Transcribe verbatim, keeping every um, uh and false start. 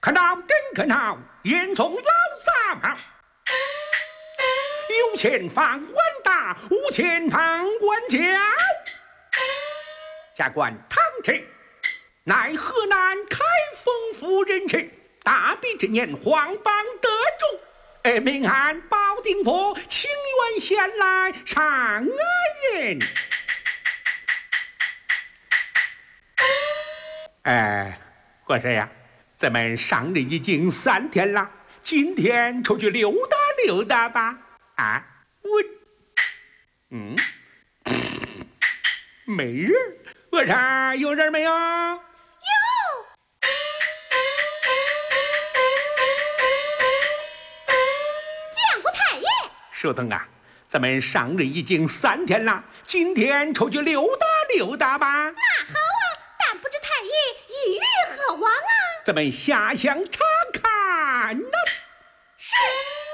看到真看好，严从老杂毛。有钱放官大，无钱放官小。下官唐迟，乃河南开封府人士，大比之年，黄榜得中。而明按保定府清源县来上恩人。哎，国师呀，咱们上任已经三天了，今天出去溜达溜达吧。啊，我，嗯，没人。和尚有人没有？ 有。见过太爷。 寿藤啊，咱们上任已经三天了，今天出去溜达溜达吧。 那好啊，但不知太爷意欲何往啊？ 咱们下乡查看呢。 是。